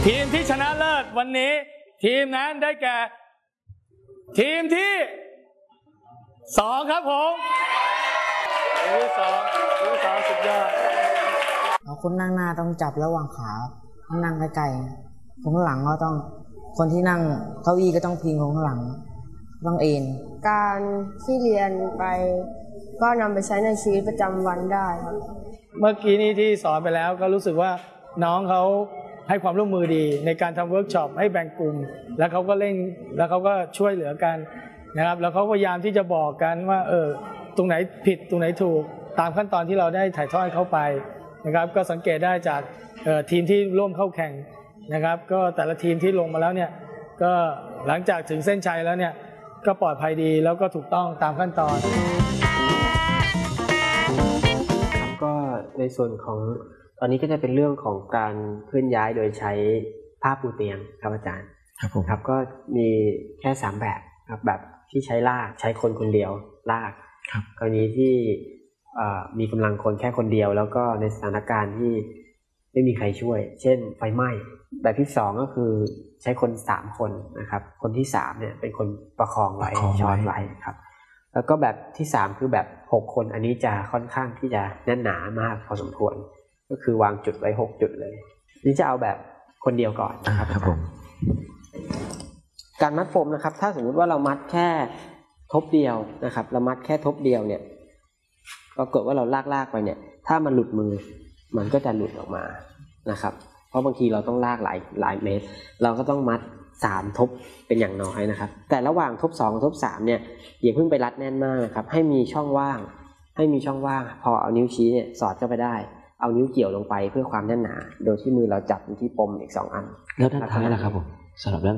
ทีมที่ชนะเลิศวันนี้ทีมนั้นได้แก่ทีมที่2ครับผมทีมที่2สุดยอดคนนั่งหน้าต้องจับระหว่างขาต้องนั่งใกล้ๆคนข้างหลังก็ต้องคนที่นั่งเก้าอี้ก็ต้องพิงคนข้างหลังต้องเอ็นการที่เรียนไปก็นำไปใช้ในชีวิตประจำวันได้ครับเมื่อกี้นี้ที่สอนไปแล้วก็รู้สึกว่าน้องเขาให้ความร่วมมือดีในการทำเวิร์กช็อปให้แบ่งกลุ่มแล้วเขาก็เร่งแล้วเขาก็ช่วยเหลือกันนะครับแล้วเขาพยายามที่จะบอกกันว่าตรงไหนผิดตรงไหนถูกตามขั้นตอนที่เราได้ถ่ายทอดเข้าไปนะครับก็สังเกตได้จากทีมที่ร่วมเข้าแข่งนะครับก็แต่ละทีมที่ลงมาแล้วเนี่ยก็หลังจากถึงเส้นชัยแล้วเนี่ยก็ปลอดภัยดีแล้วก็ถูกต้องตามขั้นตอนก็ในส่วนของตอนนี้ก็จะเป็นเรื่องของการเคลื่อนย้ายโดยใช้ผ้าปูเตียงครับอาจารย์ครับผมครับก็มีแค่3แบบครับแบบที่ใช้ลากใช้คนคนเดียวลากกรณีที่มีกำลังคนแค่คนเดียวแล้วก็ในสถานการณ์ที่ไม่มีใครช่วยเช่นไฟไหม้แบบที่2ก็คือใช้คน3คนนะครับคนที่3เนี่ยเป็นคนประคองไว้ช้อนไว้ครับแล้วก็แบบที่3คือแบบ6คนอันนี้จะค่อนข้างที่จะแน่นหนามากพอสมควรก็คือวางจุดไว้6จุดเลยนี่จะเอาแบบคนเดียวก่อนนะครับผมการมัดโฟมนะครับถ้าสมมุติว่าเรามัดแค่ทบเดียวนะครับเรามัดแค่ทบเดียวเนี่ยปรากฏว่าเราลากไปเนี่ยถ้ามันหลุดมือมันก็จะหลุดออกมานะครับเพราะบางทีเราต้องลากหลายเมตรเราก็ต้องมัด3ทบเป็นอย่างน้อยนะครับแต่ระหว่างทบ2ทบ3เนี่ยอย่าเพิ่งไปรัดแน่นมากนะครับให้มีช่องว่างพอเอานิ้วชี้เนี่ยสอดเข้าไปได้เอานิ้วเกี่ยวลงไปเพื่อความแน่นหนาโดยที่มือเราจับอยู่ที่ปมอีก2อันแล้วด้านท้ายล่ะครับผมสำหรับ